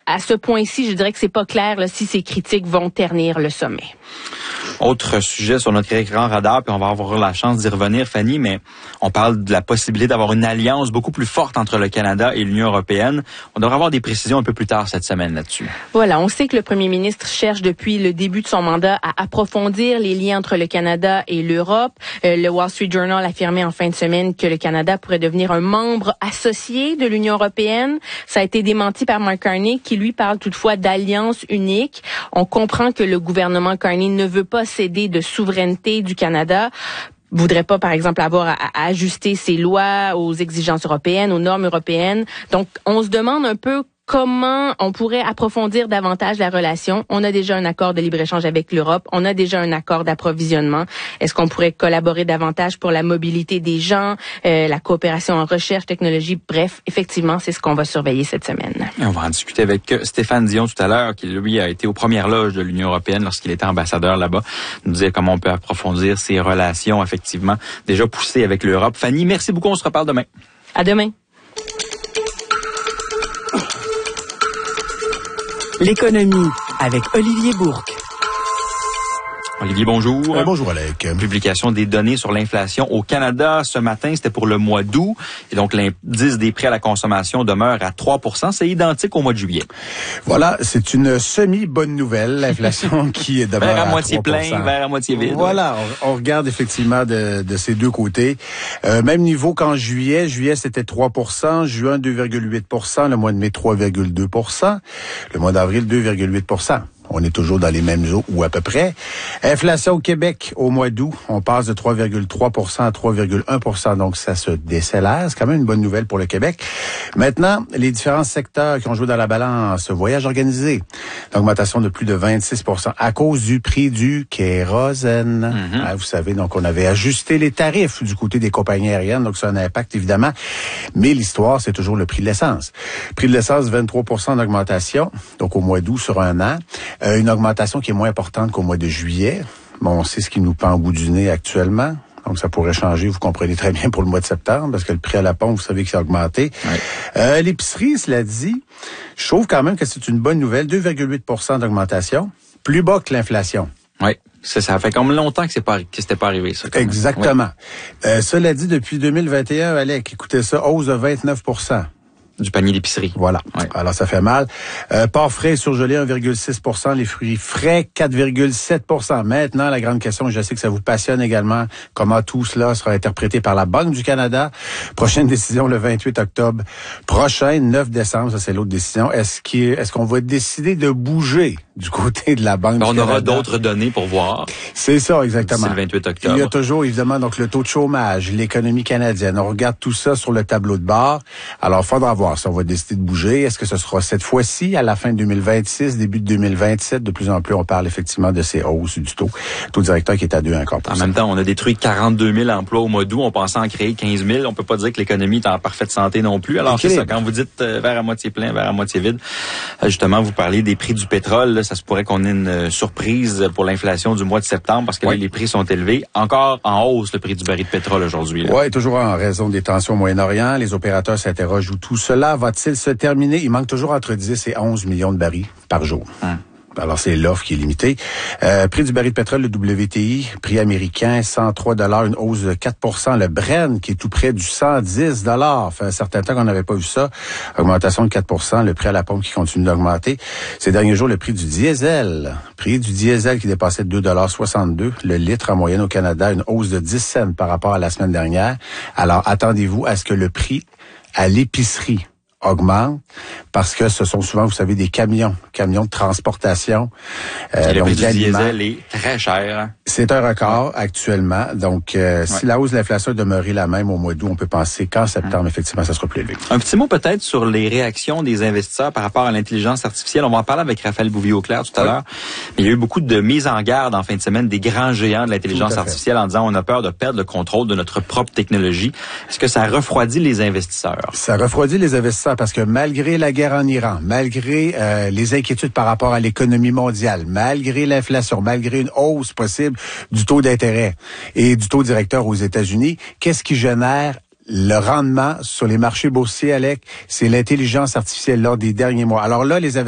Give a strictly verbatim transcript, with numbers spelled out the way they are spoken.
à ce point-ci, je dirais que c'est pas clair là, si ces critiques vont ternir le sommet. Autre sujet sur notre écran radar, puis on va avoir la chance d'y revenir, Fanny, mais on parle de la possibilité d'avoir une alliance beaucoup plus forte entre le Canada et l'Union européenne. On devrait avoir des précisions un peu plus tard cette semaine là-dessus. Voilà, on sait que le premier ministre cherche depuis le début de son mandat à approfondir les liens entre le Canada et l'Europe. Euh, le Wall Street Journal affirmait en fin de semaine que le Canada pourrait devenir un membre associé de l'Union européenne. Ça a été démenti par Mark Carney, qui lui parle toutefois d'alliance unique. On comprend que le gouvernement Carney ne veut pas céder de souveraineté du Canada, voudrait pas, par exemple, avoir à, à ajuster ses lois aux exigences européennes, aux normes européennes. Donc, on se demande un peu comment on pourrait approfondir davantage la relation. On a déjà un accord de libre-échange avec l'Europe. On a déjà un accord d'approvisionnement. Est-ce qu'on pourrait collaborer davantage pour la mobilité des gens, euh, la coopération en recherche, technologie? Bref, effectivement, c'est ce qu'on va surveiller cette semaine. Et on va en discuter avec Stéphane Dion tout à l'heure, qui lui a été aux premières loges de l'Union européenne lorsqu'il était ambassadeur là-bas. Il nous disait comment on peut approfondir ces relations, effectivement, déjà poussées avec l'Europe. Fanny, merci beaucoup. On se reparle demain. À demain. L'économie avec Olivier Bourque. Olivier, bonjour. Euh, bonjour, Alec. Publication des données sur l'inflation au Canada ce matin, c'était pour le mois d'août. Et donc, l'indice des prix à la consommation demeure à trois pour cent. C'est identique au mois de juillet. Voilà, c'est une semi-bonne nouvelle, l'inflation qui demeure vers à, à moitié trois pour cent. plein, vers à moitié vide. Voilà, on, on regarde effectivement de, de ces deux côtés. Euh, même niveau qu'en juillet. Juillet, c'était trois pour cent. Juin, deux virgule huit pour cent. Le mois de mai, trois virgule deux pour cent. Le mois d'avril, deux virgule huit pour cent. On est toujours dans les mêmes eaux ou à peu près. Inflation au Québec au mois d'août, on passe de trois virgule trois pour cent à trois virgule un pour cent, donc ça se décélère. C'est quand même une bonne nouvelle pour le Québec. Maintenant, les différents secteurs qui ont joué dans la balance, voyage organisé, augmentation de plus de vingt-six pour cent à cause du prix du kérosène. Mm-hmm. Ah, vous savez, donc on avait ajusté les tarifs du côté des compagnies aériennes, donc ça a un impact évidemment. Mais l'histoire, c'est toujours le prix de l'essence. Prix de l'essence, vingt-trois pour cent d'augmentation, donc au mois d'août sur un an. Euh, une augmentation qui est moins importante qu'au mois de juillet. Bon, on sait ce qui nous pend au bout du nez actuellement. Donc, ça pourrait changer, vous comprenez très bien, pour le mois de septembre, parce que le prix à la pompe, vous savez qu'il a augmenté. Oui. Euh, l'épicerie, cela dit, je trouve quand même que c'est une bonne nouvelle. deux virgule huit pour cent d'augmentation, plus bas que l'inflation. Oui. Ça, ça fait comme longtemps que c'est pas, que c'était pas arrivé, ça. Exactement. Oui. Euh, cela dit, depuis deux mille vingt et un, Alec, écoutez ça, hausse de vingt-neuf pour cent. Du panier d'épicerie. Voilà. Ouais. Alors, ça fait mal. Euh, porc frais surgelé, un virgule six pour cent. Les fruits frais, quatre virgule sept pour cent. Maintenant, la grande question, je sais que ça vous passionne également, comment tout cela sera interprété par la Banque du Canada. Prochaine décision le vingt-huit octobre prochain, neuf décembre, ça c'est l'autre décision. Est-ce qu'il, est-ce qu'on va décider de bouger du côté de la Banque ben, du on Canada? On aura d'autres données pour voir. C'est ça, exactement. C'est le vingt-huit octobre. Il y a toujours, évidemment, donc le taux de chômage, l'économie canadienne. On regarde tout ça sur le tableau de bord. Alors, faudra voir si on va décider de bouger. Est-ce que ce sera cette fois-ci, à la fin de deux mille vingt-six, début de deux mille vingt-sept? De plus en plus, on parle effectivement de ces hausses du taux. Taux directeur qui est à deux virgule un pour cent. En même temps, on a détruit quarante-deux mille emplois au mois d'août. On pensait en créer quinze mille. On peut pas dire que l'économie est en parfaite santé non plus. Alors, okay. C'est ça. Quand vous dites euh, verre à moitié plein, verre à moitié vide, euh, justement, vous parlez des prix du pétrole. Là, ça se pourrait qu'on ait une euh, surprise pour l'inflation du mois de septembre parce que oui. Là, les prix sont élevés. Encore en hausse, le prix du baril de pétrole aujourd'hui. Oui, toujours en raison des tensions au Moyen-Orient. Les opérateurs s'interrogent où tout cela va-t-il se terminer? Il manque toujours entre dix et onze millions de barils par jour. Hum. Alors, c'est l'offre qui est limitée. Euh, prix du baril de pétrole, le W T I, prix américain, cent trois dollars, une hausse de quatre pour cent. Le Brent, qui est tout près du cent dix dollars. Fait un certain temps qu'on n'avait pas vu ça. Augmentation de quatre pour cent. Le prix à la pompe qui continue d'augmenter. Ces derniers jours, le prix du diesel. Prix du diesel qui dépassait deux dollars soixante-deux. Le litre en moyenne au Canada, une hausse de dix cents par rapport à la semaine dernière. Alors, attendez-vous à ce que le prix à l'épicerie augmente parce que ce sont souvent, vous savez, des camions, camions de transportation. Euh, le prix du diesel est très cher. C'est un record actuellement. Donc, euh, ouais. Si la hausse de l'inflation est demeurée la même au mois d'août, on peut penser qu'en septembre, hum. effectivement, ça sera plus élevé. Un petit mot peut-être sur les réactions des investisseurs par rapport à l'intelligence artificielle. On va en parler avec Raphaël Bouvier-Auclair tout à oui. l'heure. Mais il y a eu beaucoup de mises en garde en fin de semaine des grands géants de l'intelligence artificielle en disant on a peur de perdre le contrôle de notre propre technologie. Est-ce que ça refroidit les investisseurs? Ça refroidit les investisseurs parce que malgré la guerre en Iran, malgré euh, les inquiétudes par rapport à l'économie mondiale, malgré l'inflation, malgré une hausse possible du taux d'intérêt et du taux directeur aux États-Unis, qu'est-ce qui génère le rendement sur les marchés boursiers, Alec? C'est l'intelligence artificielle lors des derniers mois. Alors là, les